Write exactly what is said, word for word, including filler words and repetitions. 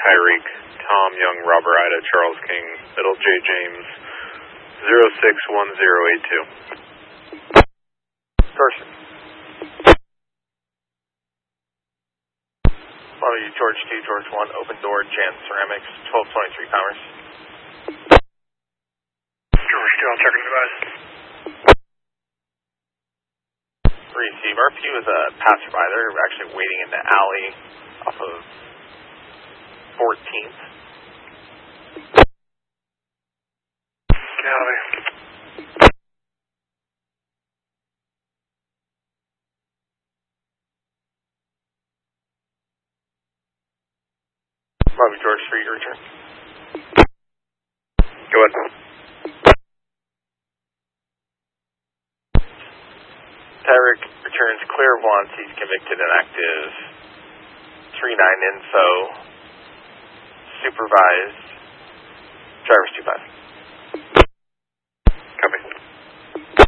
Tyreek, Tom Young, Robert Ida, Charles King, Middle J James, zero six one zero eight two. Person. Follow you, George two, George one, Open Door, Jan Ceramics, twelve twenty-three Commerce. George two, I'll check in device. Receive. R P was a passerby. They're actually waiting in the alley off of fourteenth. Copy. Bobby George three, your return. Go ahead. Tyreek returns Clairvoyance. He's convicted and active. three nine info. Supervised. Drivers two five.